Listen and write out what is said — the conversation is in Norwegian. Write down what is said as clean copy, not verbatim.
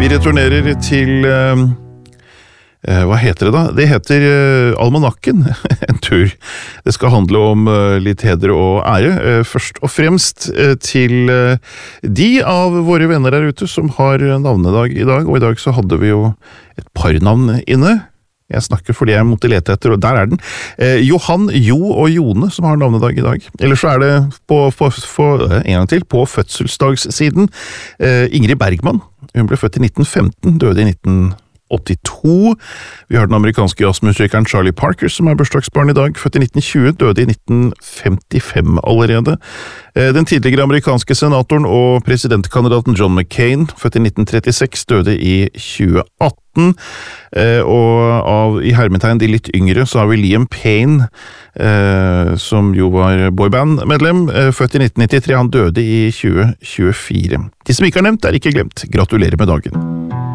Vi returnerer til, hva heter det da? Det heter Almanakken, en tur. Det skal handle om litt heder og ære, først og fremst til de av våre venner der ute som har navnedag i dag, og i dag så hadde vi jo et par navn inne. Jeg snakker fordi jeg måtte lete etter, og der er den. Johan, Jo og Jone som har navnedag i dag. Eller så er det en gang til, på fødselsdagssiden. Ingrid Bergman, hun ble født i 1915, døde i 1982. Vi har den amerikanske jazzmusikeren Charlie Parker som er bursdagsbarn i dag, født i 1920, døde i 1955 allerede. Den tidligere amerikanske senatoren og presidentkandidaten John McCain, født i 1936, døde i 2018. Og i hermetegn de litt yngre så har vi Liam Payne, som jo var boyband-medlem, født i 1993, han døde i 2024. De som ikke har nevnt er ikke glemt. Gratulerer med dagen.